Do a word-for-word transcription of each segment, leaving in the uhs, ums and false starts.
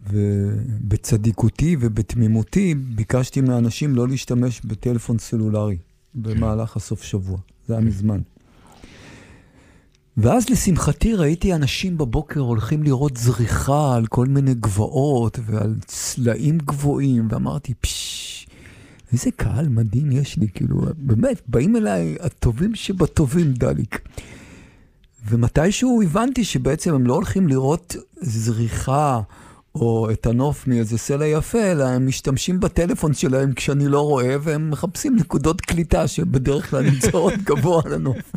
ובצדיקותי ובתמימותי ביקשתי מהאנשים לא להשתמש בטלפון סלולרי במהלך הסוף שבוע. זה היה מזמן. ואז לשמחתי ראיתי אנשים בבוקר הולכים לראות זריחה על כל מיני גבעות ועל צלעים גבוהים, ואמרתי, פשש, איזה קהל מדהים יש לי, כאילו, באמת, באים אליי הטובים שבטובים, דליק. ומתישהו הבנתי שבעצם הם לא הולכים לראות זריחה או את הנוף מאיזה סלע יפה, אלא הם משתמשים בטלפון שלהם כשאני לא רואה, והם מחפשים נקודות קליטה שבדרך כלל נמצאות גבוה על הנוף.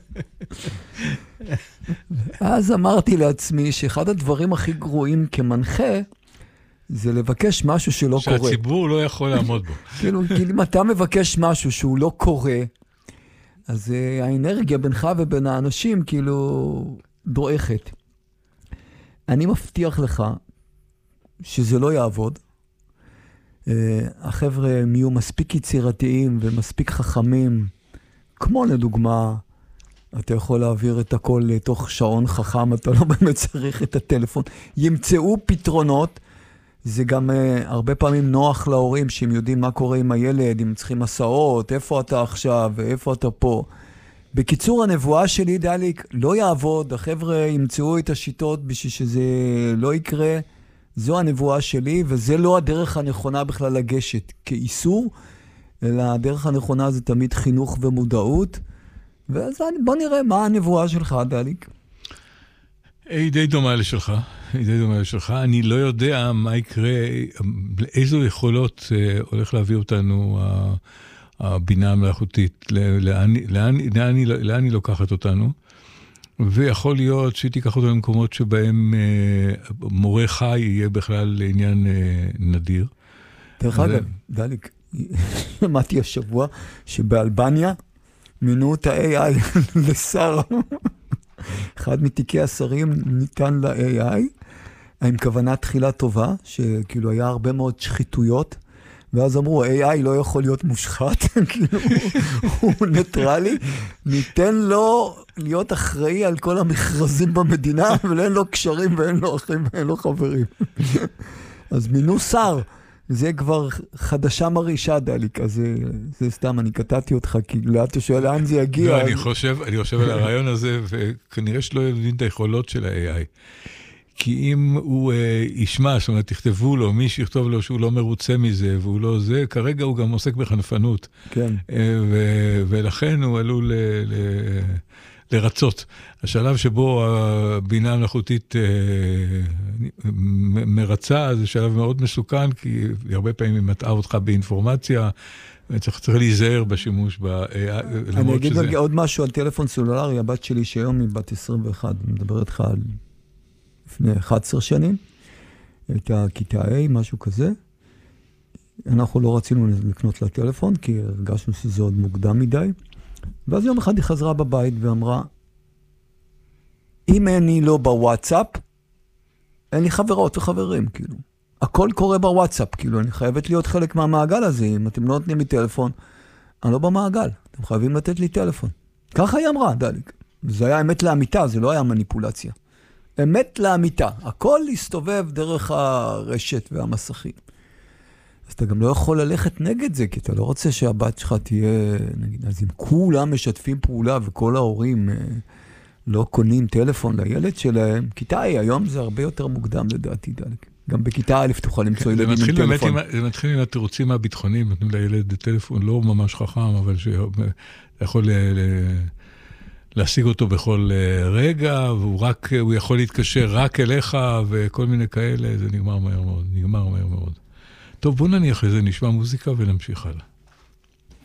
אז אמרתי לעצמי שאחד הדברים הכי גרועים כמנחה, זה לבקש משהו שלא קורה. שהציבור לא יכול לעמוד בו. כאילו, אם אתה מבקש משהו שהוא לא קורה, אז האנרגיה בינך ובין האנשים כאילו דועכת. אני מבטיח לך שזה לא יעבוד. החבר'ה יהיו מספיק יצירתיים ומספיק חכמים, כמו לדוגמה, אתה יכול להעביר את הכל לתוך שעון חכם, אתה לא באמת צריך את הטלפון. ימצאו פתרונות, זה גם uh, הרבה פעמים נוח להורים שהם יודעים מה קורה עם הילד, אם צריכים מסעות, איפה אתה עכשיו ואיפה אתה פה. בקיצור, הנבואה שלי, דליק, לא יעבוד, החבר'ה ימצאו את השיטות בשביל שזה לא יקרה. זו הנבואה שלי, וזה לא הדרך הנכונה בכלל לגשת כאיסור, אלא הדרך הנכונה זה תמיד חינוך ומודעות. ואז בוא נראה מה הנבואה שלך, דליק. היא די דומה לשלך, היא די דומה לשלך. אני לא יודע מה יקרה, איזו יכולות הולך להביא אותנו הבינה המלאכותית, לאן, לאן, לאן, לאן היא לוקחת אותנו, ויכול להיות שהיא תיקח אותנו למקומות שבהם מורה חי יהיה בכלל עניין נדיר. דרך אגב, דליק, שמעתי השבוע שבאלבניה מינו את ה-איי איי לשר. אחד מתיקי השרים ניתן ל-איי איי, עם כוונה תחילה טובה, שכאילו היה הרבה מאוד שחיתויות, ואז אמרו, איי איי לא יכול להיות מושחת, כאילו הוא ניטרלי, ניתן לו להיות אחראי על כל המכרזים במדינה, אבל אין לו קשרים ואין לו אחים ואין לו חברים. אז מינו שר, זה כבר חדשה מרעישה, דליק, אז זה, זה סתם, אני קטעתי אותך, כי לא אתה שואל לאן זה יגיע. לא, אני חושב, אני חושב על הרעיון הזה, וכנראה שלא יודעים את היכולות של ה-איי איי. כי אם הוא אה, ישמע, זאת אומרת, תכתבו לו, מי שיכתוב לו שהוא לא מרוצה מזה, והוא לא זה, כרגע הוא גם עוסק בחנפנות. כן. אה, ו- ולכן הוא עלול ל- ל- לרצות. השלב שבו הבינה המלאכותית אה, מ- מרצה, זה שלב מאוד מסוכן, כי הרבה פעמים היא מטעה אותך באינפורמציה, וצריך צריך להיזהר בשימוש ב... אני אגיד שזה... עוד משהו על טלפון סלולרי, הבת שלי שהיום היא בת עשרים ואחת, אני מדבר איתך על... לפני אחת עשרה שנים, הייתה כיתה A, משהו כזה. אנחנו לא רצינו לקנות לה טלפון, כי הרגשנו שזה עוד מוקדם מדי. ואז יום אחד היא חזרה בבית ואמרה, אם אני לא בוואטסאפ, אין לי חברות וחברים, כאילו. הכל קורה בוואטסאפ, כאילו, אני חייבת להיות חלק מהמעגל הזה. אם אתם לא נותנים לי טלפון, אני לא במעגל. אתם חייבים לתת לי טלפון. ככה היא אמרה, דליק. זה היה אמת לאמיתה, זה לא היה מניפולציה. אמת לאמיתה. הכל להסתובב דרך הרשת והמסכים. אז אתה גם לא יכול ללכת נגד זה, כי אתה לא רוצה שהבת שלך תהיה, נגיד, אז אם כולם משתפים פעולה וכל ההורים אה, לא קונים טלפון לילד שלהם, כיתה היא, היום זה הרבה יותר מוקדם לדעתי, דלק. גם בכיתה א' תוכל למצוא ילדים עם טלפון. זה מתחיל עם התירוצים הביטחוניים, נותנים לילד טלפון לא ממש חכם, אבל שיכול להשיג אותו בכל רגע, והוא רק, הוא יכול להתקשר רק אליך, וכל מיני כאלה, זה נגמר מהר מאוד, נגמר מהר מאוד. טוב, בוא נניח לזה, נשמע מוזיקה ונמשיך הלאה.